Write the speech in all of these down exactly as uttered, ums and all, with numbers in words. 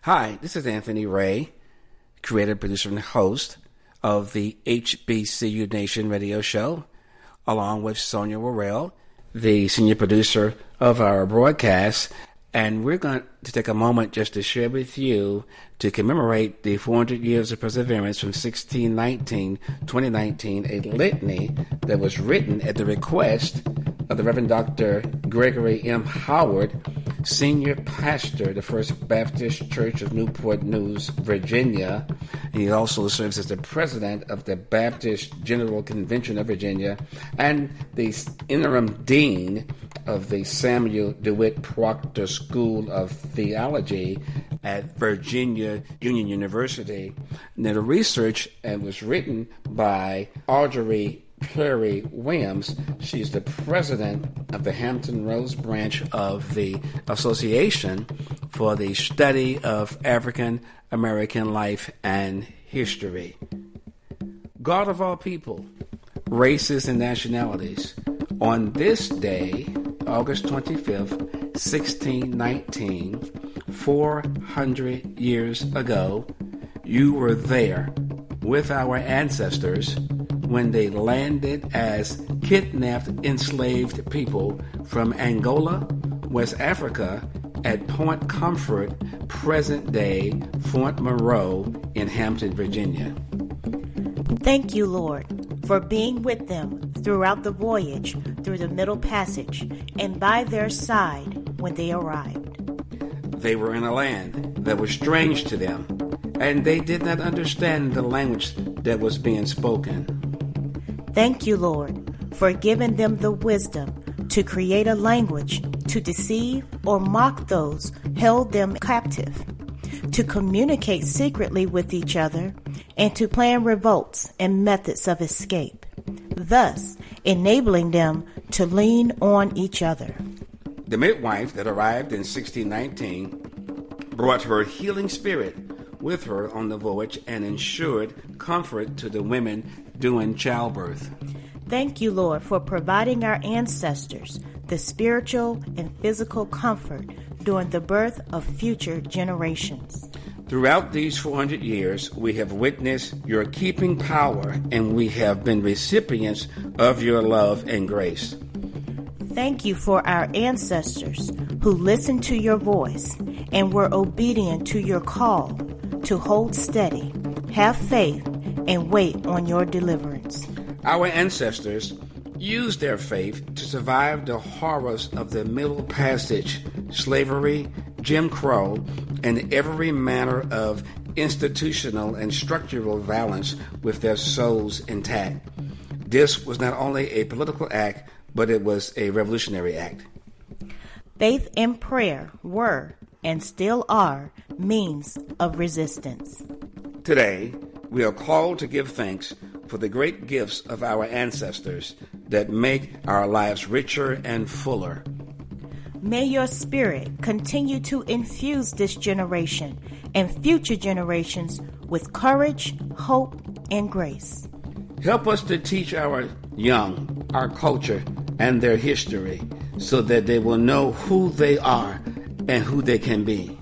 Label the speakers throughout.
Speaker 1: Hi, this is Anthony Ray, creator, producer, and host of the H B C U Nation radio show, along with Sonia Worrell, the senior producer of our broadcast. And we're going to take a moment just to share with you to commemorate the four hundred years of perseverance from sixteen nineteen to twenty nineteen, a litany that was written at the request of the Reverend Doctor Gregory M. Howard, senior pastor of the First Baptist Church of Newport News, Virginia. And he also serves as the president of the Baptist General Convention of Virginia and the interim dean of the Samuel DeWitt Proctor School of Theology at Virginia Union University. Now, the research uh, was written by Audrey Perry Williams. She's the president of the Hampton Roads branch of the Association for the Study of African American Life and History. God of all people, races, and nationalities, on this day, August twenty-fifth, sixteen nineteen, four hundred years ago, you were there with our ancestors when they landed as kidnapped, enslaved people from Angola, West Africa, at Point Comfort, present-day Fort Monroe in Hampton, Virginia.
Speaker 2: Thank you, Lord, for being with them throughout the voyage through the Middle Passage and by their side when they arrived.
Speaker 1: They were in a land that was strange to them, and they did not understand the language that was being spoken.
Speaker 2: Thank you, Lord, for giving them the wisdom to create a language to deceive or mock those held them captive, to communicate secretly with each other, and to plan revolts and methods of escape, thus enabling them to lean on each other.
Speaker 1: The midwife that arrived in sixteen nineteen brought her healing spirit with her on the voyage and ensured comfort to the women during childbirth.
Speaker 2: Thank you, Lord, for providing our ancestors the spiritual and physical comfort during the birth of future generations.
Speaker 1: Throughout these four hundred years, we have witnessed your keeping power, and we have been recipients of your love and grace.
Speaker 2: Thank you for our ancestors who listened to your voice and were obedient to your call to hold steady, have faith, and wait on your deliverance.
Speaker 1: Our ancestors used their faith to survive the horrors of the Middle Passage, slavery, Jim Crow, and every manner of institutional and structural violence with their souls intact. This was not only a political act, but it was a revolutionary act.
Speaker 2: Faith and prayer were, and still are, means of resistance.
Speaker 1: Today, we are called to give thanks for the great gifts of our ancestors that make our lives richer and fuller.
Speaker 2: May your spirit continue to infuse this generation and future generations with courage, hope, and grace.
Speaker 1: Help us to teach our young our culture and their history so that they will know who they are and who they can be.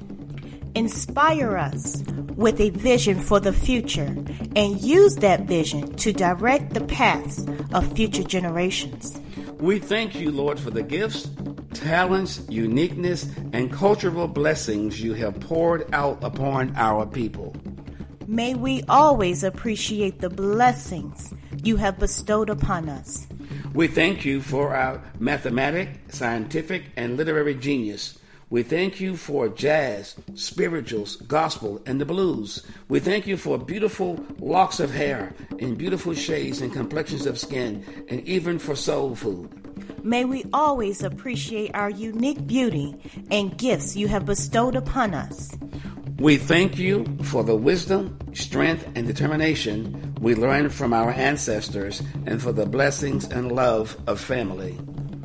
Speaker 2: Inspire us with a vision for the future and use that vision to direct the paths of future generations.
Speaker 1: We thank you, Lord, for the gifts, talents, uniqueness, and cultural blessings you have poured out upon our people.
Speaker 2: May we always appreciate the blessings you have bestowed upon us.
Speaker 1: We thank you for our mathematic, scientific, and literary genius. We thank you for jazz, spirituals, gospel, and the blues. We thank you for beautiful locks of hair and beautiful shades and complexions of skin, and even for soul food.
Speaker 2: May we always appreciate our unique beauty and gifts you have bestowed upon us.
Speaker 1: We thank you for the wisdom, strength, and determination we learned from our ancestors and for the blessings and love of family.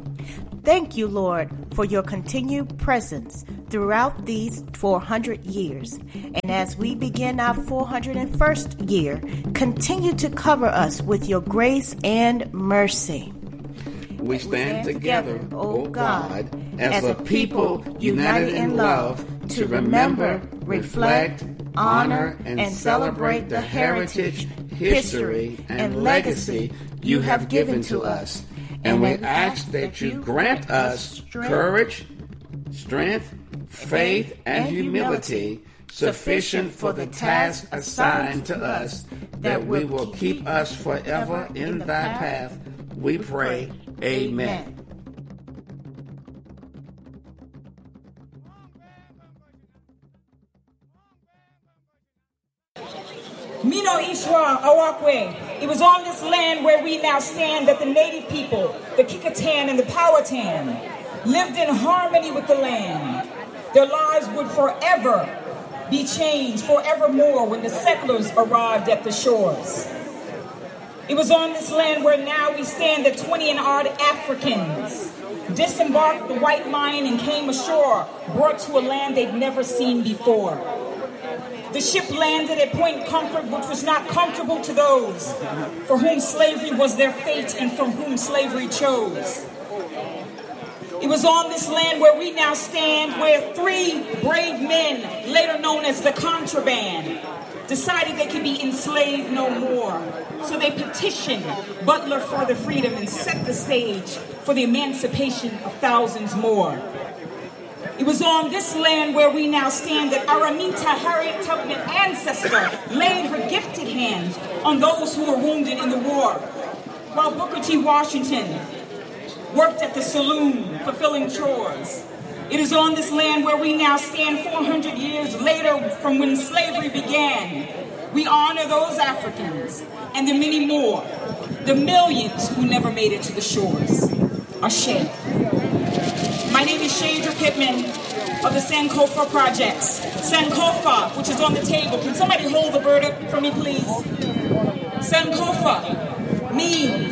Speaker 2: Thank you, Lord, for your continued presence throughout these four hundred years. And as we begin our four hundred first year, continue to cover us with your grace and mercy.
Speaker 1: We stand together, O God, as a people united in love,
Speaker 2: to remember, reflect, honor, and celebrate the heritage, history, and legacy you have given to us.
Speaker 1: And we ask that you grant us courage, strength, faith, and humility sufficient for the task assigned to us, that we will keep us forever in thy path. We pray. Amen.
Speaker 3: Mino Ishwa Awakwe. It was on this land where we now stand that the native people, the Kicatan and the Powhatan, lived in harmony with the land. Their lives would forever be changed forevermore when the settlers arrived at the shores. It was on this land where now we stand that twenty and odd Africans disembarked the White Lion and came ashore, brought to a land they'd never seen before. The ship landed at Point Comfort, which was not comfortable to those for whom slavery was their fate and from whom slavery chose. It was on this land where we now stand, where three brave men, later known as the Contraband, decided they could be enslaved no more. So they petitioned Butler for the freedom and set the stage for the emancipation of thousands more. It was on this land where we now stand that Araminta Harriet Tubman, ancestor, laid her gifted hands on those who were wounded in the war, while Booker T. Washington worked at the saloon, fulfilling chores. It is on this land where we now stand four hundred years later from when slavery began. We honor those Africans and the many more, the millions who never made it to the shores. Ashe. My name is Chandra Pittman of the Sankofa Projects. Sankofa, which is on the table. Can somebody hold the bird up for me, please? Sankofa means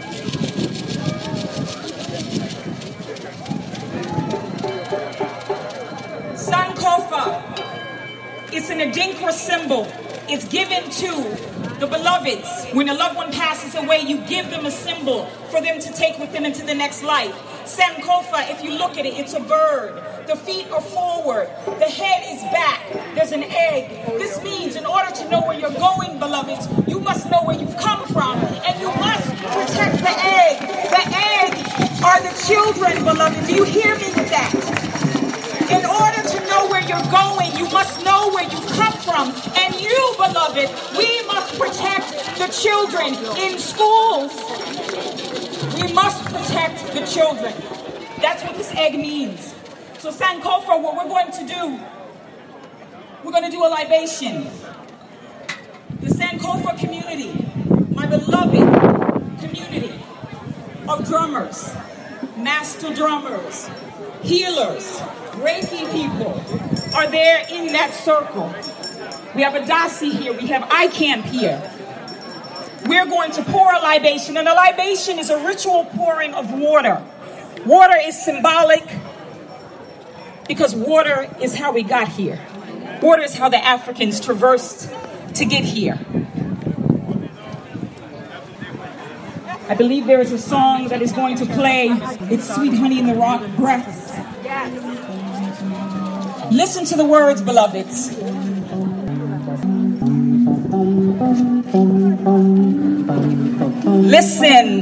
Speaker 3: Sankofa. It's an Adinkra symbol. It's given to the beloveds. When a loved one passes away, you give them a symbol for them to take with them into the next life. Sankofa, if you look at it, it's a bird. The feet are forward. The head is back. There's an egg. This means in order to know where you're going, beloveds, you must know where you've come from. And you must protect the egg. The egg are the children, beloved. Do you hear me with that? In order to know where you're going, you must know where you've come from. And you, beloved, we must protect the children in schools. We must protect the children. That's what this egg means. So Sankofa, what we're going to do, we're going to do a libation. The Sankofa community, my beloved community of drummers, master drummers, healers, Reiki people are there in that circle. We have a Dasi here. We have ICAMP here. We're going to pour a libation, and a libation is a ritual pouring of water. Water is symbolic because water is how we got here. Water is how the Africans traversed to get here. I believe there is a song that is going to play. It's Sweet Honey in the Rock Breath. Listen to the words, beloveds. Listen.